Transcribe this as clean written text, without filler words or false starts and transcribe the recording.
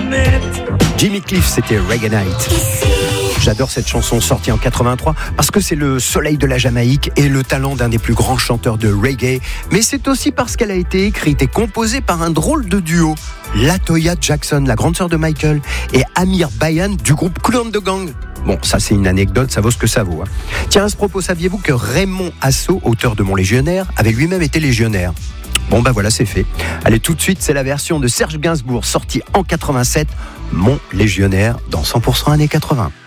Jimmy Cliff, c'était Reggae Night. J'adore cette chanson sortie en 83 parce que c'est le soleil de la Jamaïque et le talent d'un des plus grands chanteurs de reggae. Mais c'est aussi parce qu'elle a été écrite et composée par un drôle de duo. Latoya Jackson, la grande sœur de Michael, et Amir Bayan du groupe Kool and the Gang. Bon, ça c'est une anecdote, ça vaut ce que ça vaut. Tiens, à ce propos, saviez-vous que Raymond Asso, auteur de Mon Légionnaire, avait lui-même été légionnaire? Bon bah voilà, c'est fait. Allez, tout de suite, c'est la version de Serge Gainsbourg sortie en 87, Mon Légionnaire dans 100% années 80.